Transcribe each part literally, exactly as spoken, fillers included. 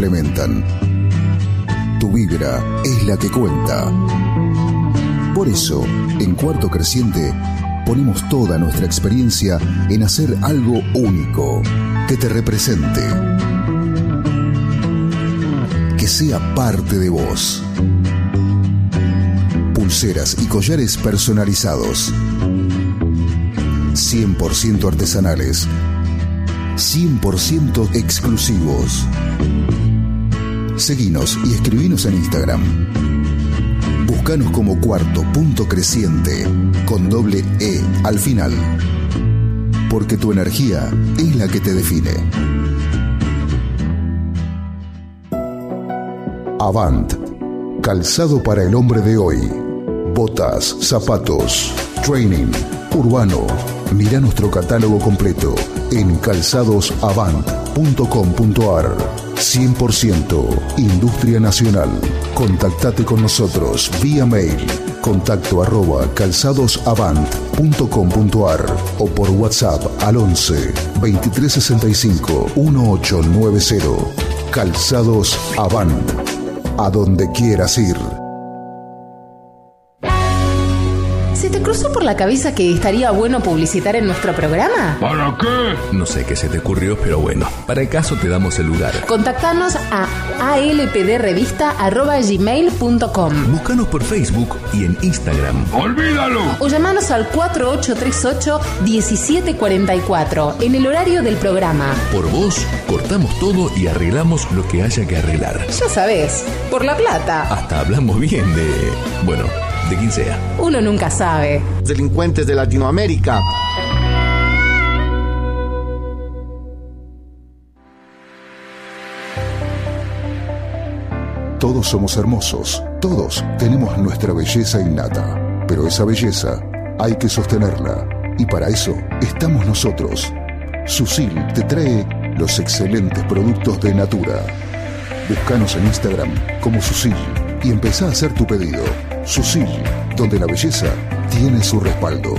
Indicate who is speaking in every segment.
Speaker 1: complementan. Tu vibra es la que cuenta. Por eso, en Cuarto Creciente, ponemos toda nuestra experiencia en hacer algo único, que te represente, que sea parte de vos. Pulseras y collares personalizados, cien por ciento artesanales, cien por ciento exclusivos. Seguinos y escribinos en Instagram. Buscanos como Cuarto Punto Creciente, con doble E al final. Porque tu energía es la que te define. Avant, calzado para el hombre de hoy. Botas, zapatos, training, urbano. Mira nuestro catálogo completo en calzados avant punto com punto ar. cien por ciento Industria Nacional. Contactate con nosotros vía mail, contacto arroba calzadosavant punto com punto ar o por WhatsApp al once, veintitrés sesenta y cinco, dieciocho noventa. Calzados Avant. A donde quieras ir.
Speaker 2: ¿Se te cruzó por la cabeza que estaría bueno publicitar en nuestro programa?
Speaker 3: ¿Para qué? No sé qué se te ocurrió, pero bueno, para el caso te damos el lugar.
Speaker 2: Contactanos a alpdrevista arroba gmail punto com.
Speaker 3: Búscanos por Facebook y en Instagram. ¡Olvídalo!
Speaker 2: O llamanos al cuatro ocho tres ocho, diecisiete cuarenta y cuatro en el horario del programa.
Speaker 3: Por vos, cortamos todo y arreglamos lo que haya que arreglar.
Speaker 2: Ya sabés, por la plata.
Speaker 3: Hasta hablamos bien de... bueno... de quien sea.
Speaker 2: Uno nunca sabe.
Speaker 4: Delincuentes de Latinoamérica.
Speaker 1: Todos somos hermosos, todos tenemos nuestra belleza innata, pero esa belleza hay que sostenerla y para eso estamos nosotros. Susil te trae los excelentes productos de Natura. Búscanos en Instagram como Susil y empezá a hacer tu pedido. Susil, donde la belleza tiene su respaldo.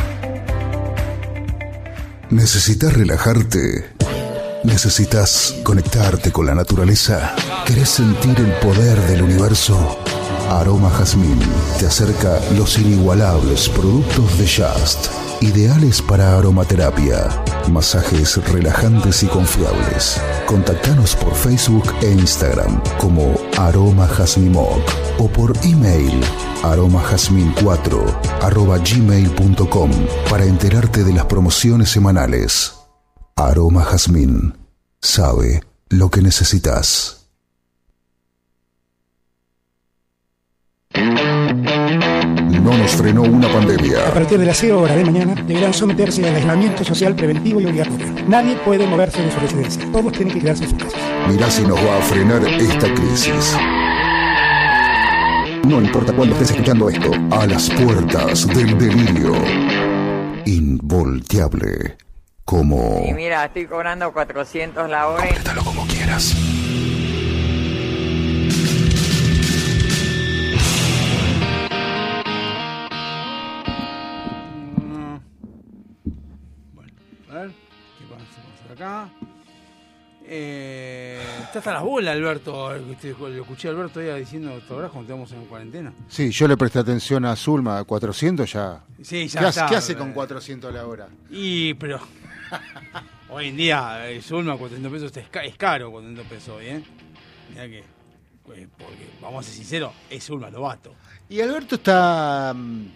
Speaker 1: ¿Necesitas relajarte? ¿Necesitas conectarte con la naturaleza? ¿Querés sentir el poder del universo? Aroma Jazmín te acerca los inigualables productos de Just, ideales para aromaterapia, masajes relajantes y confiables. Contactanos por Facebook e Instagram como Aroma Jazmimoc o por email aromajazmin cuatro arroba gmail punto com para enterarte de las promociones semanales. Aroma Jazmín sabe lo que necesitas. No nos frenó una pandemia.
Speaker 5: A partir de las cero horas de mañana deberán someterse al aislamiento social preventivo y obligatorio. Nadie puede moverse de su residencia. Todos tienen que quedarse en sus casas.
Speaker 1: Mirá si nos va a frenar esta crisis. No importa cuándo estés escuchando esto. A las puertas del delirio. Involteable. Como...
Speaker 6: Y mira, estoy cobrando cuatrocientos la hora.
Speaker 1: Complétalo como quieras.
Speaker 7: Acá. Eh, está hasta las bolas, Alberto. Lo escuché a Alberto ya diciendo, ¿te acordás cuando estábamos en cuarentena?
Speaker 8: Sí, yo le presté atención a Zulma, cuatrocientos ya.
Speaker 7: Sí, ya
Speaker 8: ¿Qué,
Speaker 7: está,
Speaker 8: hace, ¿Qué hace
Speaker 7: eh,
Speaker 8: con cuatrocientos a la hora?
Speaker 7: Y, pero. Hoy en día, eh, Zulma, cuatrocientos pesos es, ca- es caro, cuatrocientos pesos hoy, ¿eh? Mirá que. Pues, porque, vamos a ser sinceros, es Zulma Lobato.
Speaker 8: Y Alberto está.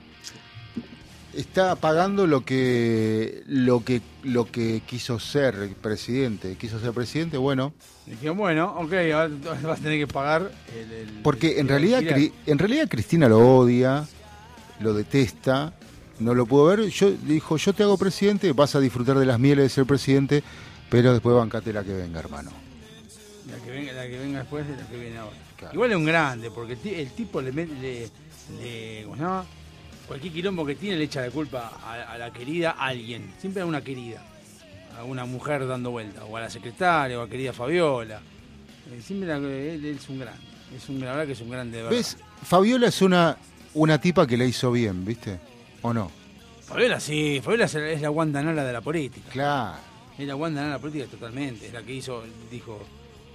Speaker 8: Está pagando lo que lo que lo que quiso ser presidente. Quiso ser presidente, bueno.
Speaker 7: Dijeron, bueno, ok, ahora vas a tener que pagar el. el
Speaker 8: Porque
Speaker 7: el,
Speaker 8: en
Speaker 7: el
Speaker 8: realidad
Speaker 7: alquiler.
Speaker 8: en realidad Cristina lo odia, lo detesta, no lo pudo ver. Yo dijo, yo te hago presidente, vas a disfrutar de las mieles de ser presidente, pero después bancate la que venga, hermano.
Speaker 7: La que venga, la que venga después y la que viene ahora.
Speaker 8: Claro.
Speaker 7: Igual es un grande, porque el, ti- el tipo le, met- le, le ¿cómo se llama? Cualquier quilombo que tiene le echa la culpa a, a la querida a alguien. Siempre a una querida. A una mujer dando vuelta. O a la secretaria, o a querida Fabiola. Eh, siempre la- él, él es un grande. Es un, la verdad que es un grande de verdad.
Speaker 8: ¿Ves? Fabiola es una una tipa que le hizo bien, ¿viste? ¿O no?
Speaker 7: Fabiola sí, Fabiola es, es la Wanda Nara de la política.
Speaker 8: Claro.
Speaker 7: Es la Wanda Nara de la política totalmente. Es la que hizo, dijo,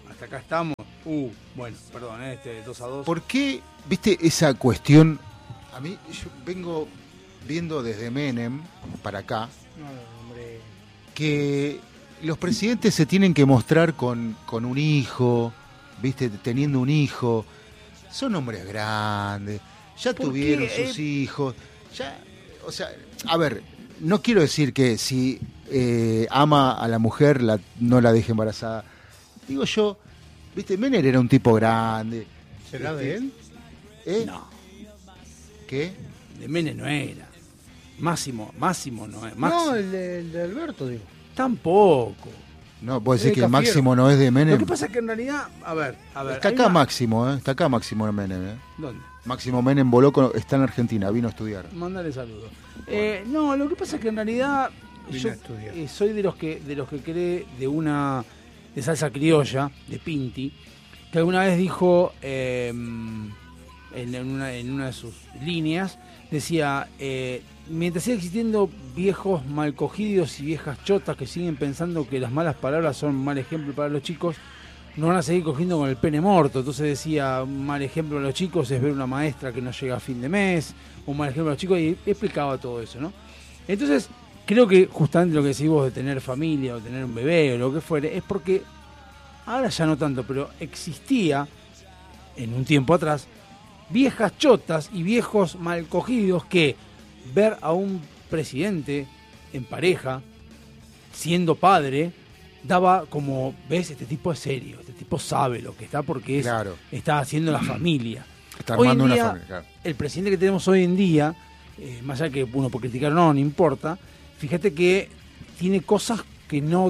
Speaker 7: hasta acá estamos. Uh, bueno, perdón, ¿eh? este dos a dos.
Speaker 8: ¿Por qué, viste, esa cuestión? A mí, yo vengo viendo desde Menem para acá,
Speaker 5: No, hombre.
Speaker 8: que los presidentes se tienen que mostrar con, con un hijo, viste, teniendo un hijo. Son hombres grandes, ya tuvieron
Speaker 7: qué?
Speaker 8: sus hijos, ya, o sea, a ver, no quiero decir que si eh, ama a la mujer la, no la deje embarazada. Digo yo, viste, Menem era un tipo grande.
Speaker 5: ¿Será
Speaker 8: este,
Speaker 5: de él?
Speaker 8: ¿Eh?
Speaker 7: No,
Speaker 8: ¿Qué?
Speaker 7: de Menem no era. Máximo, Máximo no es.
Speaker 5: No,
Speaker 7: Máximo.
Speaker 5: el de, el de Alberto, digo.
Speaker 7: Tampoco.
Speaker 8: No, vos decís
Speaker 5: Eh,
Speaker 8: que el
Speaker 5: Cafiero.
Speaker 8: Máximo no es de Menem.
Speaker 7: Lo que pasa es que en realidad, a ver, a ver.
Speaker 8: Está
Speaker 7: hay
Speaker 8: acá
Speaker 7: una-
Speaker 8: Máximo, ¿eh? Está acá Máximo Menem, ¿eh?
Speaker 7: ¿Dónde?
Speaker 8: Máximo Menem voló, con- está en Argentina, vino a estudiar.
Speaker 7: Mándale saludos. Eh, no, lo que pasa es que en realidad
Speaker 5: Vine
Speaker 7: yo
Speaker 5: a estudiar.
Speaker 7: eh, soy de los que de los que cree de una de salsa criolla de Pinti, que alguna vez dijo eh, en, en una, en una de sus líneas decía eh, mientras siga existiendo viejos malcogidos y viejas chotas que siguen pensando que las malas palabras son mal ejemplo para los chicos, nos van a seguir cogiendo con el pene muerto. Entonces decía, un mal ejemplo a los chicos es ver una maestra que no llega a fin de mes, un mal ejemplo a los chicos, y explicaba todo eso, ¿no? Entonces, creo que justamente lo que decís vos de tener familia o tener un bebé o lo que fuere, es porque, ahora ya no tanto, pero existía, en un tiempo atrás, viejas chotas y viejos mal cogidos que ver a un presidente en pareja, siendo padre, daba como, ves, este tipo es serio, este tipo sabe lo que está porque es,
Speaker 8: Claro.
Speaker 7: está haciendo la familia.
Speaker 8: Está
Speaker 7: Hoy en
Speaker 8: armando una
Speaker 7: día,
Speaker 8: familia, claro.
Speaker 7: el presidente que tenemos hoy en día, eh, más allá que uno por criticar o no, no importa, fíjate que tiene cosas que no,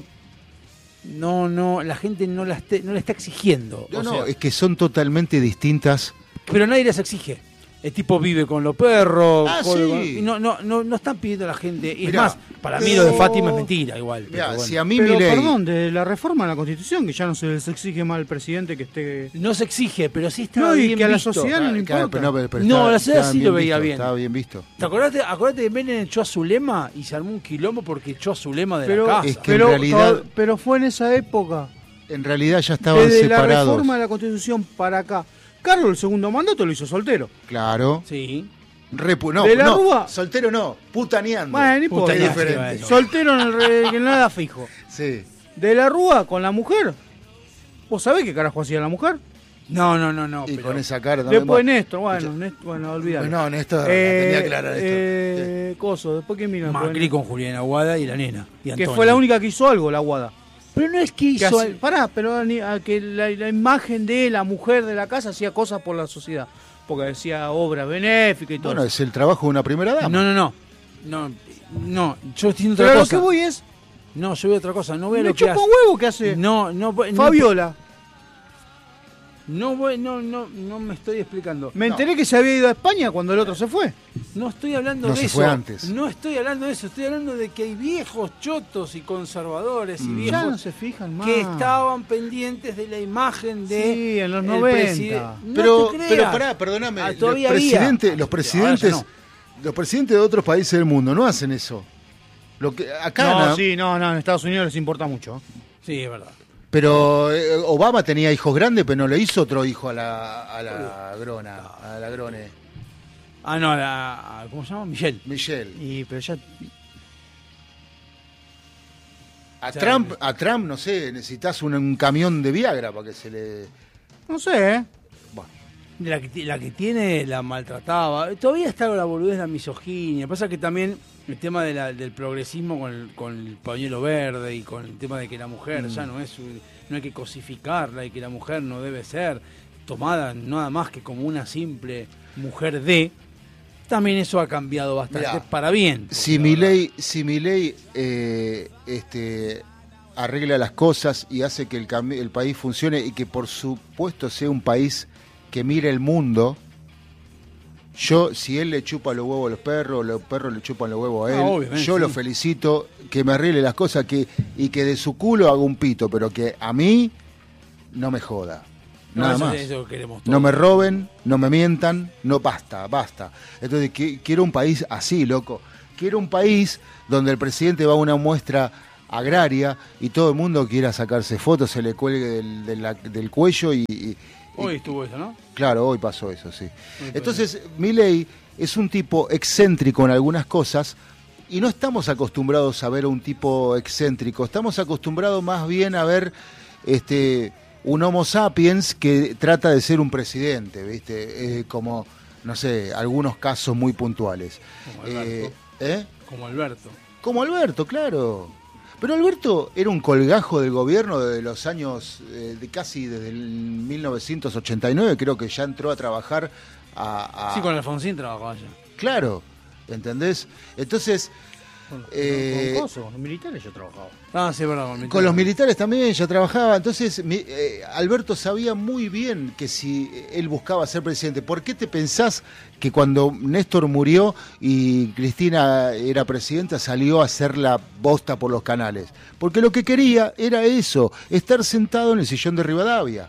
Speaker 7: no, no, la gente no la, esté- no le está exigiendo.
Speaker 8: No,
Speaker 7: o
Speaker 8: no,
Speaker 7: sea,
Speaker 8: es que son totalmente distintas.
Speaker 7: pero nadie las exige. El tipo vive con los perros,
Speaker 8: Ah,
Speaker 7: jode
Speaker 8: sí.
Speaker 7: con- y no, no, no, no están pidiendo a la gente. Y es
Speaker 8: Mirá,
Speaker 7: más, para mí
Speaker 8: pero-
Speaker 7: lo de Fátima es mentira igual. pero
Speaker 8: Mirá,
Speaker 7: bueno.
Speaker 8: si a mí
Speaker 5: Pero,
Speaker 8: Milei-
Speaker 5: perdón, de la reforma de la Constitución, que ya no se les exige más al presidente que esté...
Speaker 7: No se exige, pero sí está
Speaker 5: No, y
Speaker 7: bien
Speaker 5: que a la
Speaker 7: visto.
Speaker 5: sociedad no le
Speaker 8: Claro,
Speaker 5: importa.
Speaker 8: pero pero- pero
Speaker 7: No,
Speaker 8: está-
Speaker 7: la sociedad
Speaker 8: está
Speaker 7: sí lo veía
Speaker 8: visto,
Speaker 7: bien.
Speaker 8: Estaba bien visto.
Speaker 7: ¿Te acordás, acordate que Menem echó a Zulema y se armó un quilombo porque echó a Zulema de
Speaker 5: Pero,
Speaker 7: la casa?
Speaker 8: Es que en
Speaker 5: pero,
Speaker 8: realidad-
Speaker 5: pero fue en esa época,
Speaker 8: En realidad ya estaban
Speaker 5: desde la
Speaker 8: separados.
Speaker 5: reforma de la Constitución para acá. Carlos el segundo mandato lo hizo soltero.
Speaker 8: Claro.
Speaker 7: Sí.
Speaker 8: Repu- no,
Speaker 5: De la
Speaker 8: no,
Speaker 5: Rúa.
Speaker 8: soltero no, putaneando.
Speaker 5: Bueno, no importa.
Speaker 8: Es
Speaker 7: Putaneando,
Speaker 8: diferente.
Speaker 7: bueno.
Speaker 5: Soltero en el re- que no era fijo.
Speaker 8: Sí.
Speaker 5: De la Rúa con la mujer. ¿Vos sabés qué carajo hacía la mujer?
Speaker 7: No, no, no, no.
Speaker 8: Y
Speaker 7: pero-
Speaker 8: con esa cara también.
Speaker 5: Después
Speaker 8: bueno.
Speaker 5: Néstor, bueno, Néstor, bueno, olvidalo.
Speaker 8: No, Néstor, la tenía clara, Néstor.
Speaker 5: Eh, coso, después que vino.
Speaker 7: Macri
Speaker 5: Después-
Speaker 7: con Julián Aguada y la nena. Y
Speaker 5: que
Speaker 7: Antonio.
Speaker 5: fue la única que hizo algo, la Guada.
Speaker 7: Pero no es que
Speaker 5: Que
Speaker 7: hizo.
Speaker 5: hace- pará, pero ni- a que la, la imagen de la mujer de la casa hacía cosas por la sociedad. Porque decía obra benéfica y todo.
Speaker 8: Bueno,
Speaker 5: eso.
Speaker 8: es el trabajo de una primera dama.
Speaker 7: No, no, no. No, no. Yo estoy haciendo
Speaker 5: Pero
Speaker 7: otra
Speaker 5: lo
Speaker 7: cosa.
Speaker 5: que voy es.
Speaker 7: No, yo veo otra cosa. No veo
Speaker 5: Me
Speaker 7: lo que
Speaker 5: chupa
Speaker 7: hace.
Speaker 5: un huevo que hace
Speaker 7: No, no, no,
Speaker 5: Fabiola.
Speaker 7: No, voy, no, no, no me estoy explicando.
Speaker 5: Me enteré que se había ido a España cuando el otro se fue.
Speaker 7: No estoy hablando
Speaker 8: No,
Speaker 7: de
Speaker 8: se
Speaker 7: eso.
Speaker 8: fue antes.
Speaker 7: No estoy hablando de eso. Estoy hablando de que hay viejos chotos y conservadores y
Speaker 8: Mm.
Speaker 7: viejos
Speaker 5: Ya no se fijan más.
Speaker 7: que estaban pendientes de la imagen de
Speaker 5: Sí, en los
Speaker 7: el
Speaker 5: noventa.
Speaker 7: preside- No
Speaker 8: Pero,
Speaker 7: te creas.
Speaker 8: pero pará, perdóname.
Speaker 7: Ah,
Speaker 8: los
Speaker 7: todavía había.
Speaker 8: presidentes, los
Speaker 7: Ahora
Speaker 8: presidentes,
Speaker 7: ya no.
Speaker 8: los presidentes de otros países del mundo no hacen eso. Lo que acá
Speaker 5: No,
Speaker 8: na-
Speaker 5: sí, no, no, en Estados Unidos les importa mucho.
Speaker 7: Sí, es verdad.
Speaker 8: Pero eh, Obama tenía hijos grandes, pero no le hizo otro hijo a la, a la grona, a la grone.
Speaker 7: Ah, no, la, ¿cómo se llama? Michelle.
Speaker 8: Michelle.
Speaker 5: Y pero ya
Speaker 8: A
Speaker 7: Ya,
Speaker 8: Trump, a Trump, no sé, necesitas un, un camión de Viagra para que se le.
Speaker 5: no sé, ¿eh?
Speaker 8: Bueno,
Speaker 7: La que, ti- la que tiene la maltrataba. Todavía está la boludez de la misoginia. Pasa que también el tema de la- del progresismo con el, con el pañuelo verde y con el tema de que la mujer
Speaker 8: Mm.
Speaker 7: ya no es un- no hay que cosificarla y que la mujer no debe ser tomada nada más que como una simple mujer de. También eso ha cambiado bastante
Speaker 8: Mirá,
Speaker 7: para bien. porque
Speaker 8: si
Speaker 7: la
Speaker 8: Milei, si Milei eh, este, arregla las cosas y hace que el, cami- el país funcione y que por supuesto sea un país que mire el mundo, yo, si él le chupa los huevos a los perros, los perros le chupan los huevos a él,
Speaker 7: Ah, obviamente,
Speaker 8: yo lo
Speaker 7: sí.
Speaker 8: felicito, que me arregle las cosas que y que de su culo haga un pito, pero que a mí no me joda.
Speaker 7: No,
Speaker 8: Nada
Speaker 7: eso-
Speaker 8: más.
Speaker 7: eso queremos
Speaker 8: No
Speaker 7: todos.
Speaker 8: me roben, no me mientan, no basta, basta. Entonces qui- quiero un país así, loco. Quiero un país donde el presidente va a una muestra agraria y todo el mundo quiera sacarse fotos, se le cuelgue del, de la- del cuello y, y-
Speaker 7: Hoy
Speaker 8: y-
Speaker 7: estuvo eso, ¿no?
Speaker 8: Claro, hoy pasó eso, sí.
Speaker 7: Hoy
Speaker 8: Entonces, Milei es un tipo excéntrico en algunas cosas y no estamos acostumbrados a ver a un tipo excéntrico, estamos acostumbrados más bien a ver este un Homo sapiens que trata de ser un presidente, ¿viste? Eh, como, no sé, algunos casos muy puntuales.
Speaker 7: Como
Speaker 8: Eh,
Speaker 7: Alberto.
Speaker 8: ¿eh?
Speaker 7: Como Alberto.
Speaker 8: Como Alberto, claro. Pero Alberto era un colgajo del gobierno de los años, eh, de casi desde el mil novecientos ochenta y nueve, creo que ya entró a trabajar a... a-
Speaker 7: Sí, con Alfonsín trabajaba allá.
Speaker 8: Claro, ¿entendés? Entonces,
Speaker 9: Con,
Speaker 8: Eh,
Speaker 9: con, coso, con los militares yo trabajaba.
Speaker 7: Ah, sí, verdad. Con,
Speaker 8: con los militares también ya trabajaba. Entonces, mi- eh, Alberto sabía muy bien que si él buscaba ser presidente, ¿por qué te pensás que cuando Néstor murió y Cristina era presidenta salió a hacer la bosta por los canales? Porque lo que quería era eso, estar sentado en el sillón de Rivadavia.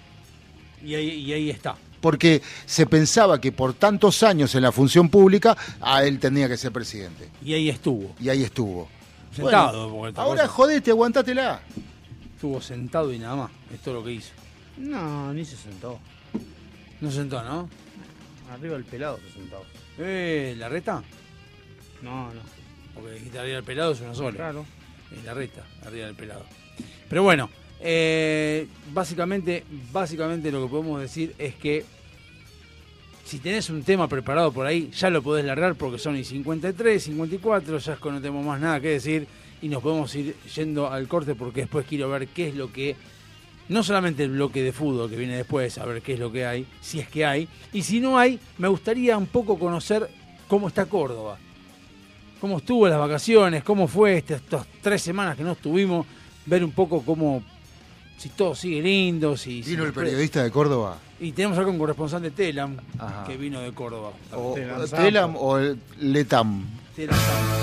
Speaker 7: Y ahí, y ahí está.
Speaker 8: Porque se pensaba que por tantos años en la función pública, a él tenía que ser presidente.
Speaker 7: Y ahí estuvo.
Speaker 8: Y ahí estuvo.
Speaker 7: Sentado.
Speaker 8: Bueno,
Speaker 7: porque otra
Speaker 8: ahora
Speaker 7: cosa-
Speaker 8: jodete, aguantátela.
Speaker 7: Estuvo sentado y nada más. Es todo lo que hizo.
Speaker 9: No, ni se sentó.
Speaker 7: No se sentó, ¿no?
Speaker 9: Arriba el pelado se sentó.
Speaker 7: Eh, ¿la reta?
Speaker 9: No, no.
Speaker 7: Porque dijiste arriba del pelado es una sola.
Speaker 9: Claro.
Speaker 7: Es la reta, arriba del pelado. Pero bueno, eh, básicamente, básicamente lo que podemos decir es que si tenés un tema preparado por ahí, ya lo podés largar porque son y cincuenta y tres, cincuenta y cuatro, ya es que no tenemos más nada que decir y nos podemos ir yendo al corte porque después quiero ver qué es lo que, no solamente el bloque de fútbol que viene después, a ver qué es lo que hay, si es que hay, y si no hay, me gustaría un poco conocer cómo está Córdoba. Cómo estuvo las vacaciones, cómo fue este- estas tres semanas que no estuvimos, ver un poco cómo, si todo sigue lindo, si... si
Speaker 8: Vino el
Speaker 7: nos pre-
Speaker 8: periodista de Córdoba.
Speaker 7: Y tenemos acá un corresponsal de Telam,
Speaker 8: Ajá.
Speaker 7: que vino de Córdoba.
Speaker 8: O,
Speaker 9: Telam
Speaker 8: o Telam o el Letam.
Speaker 7: Telam.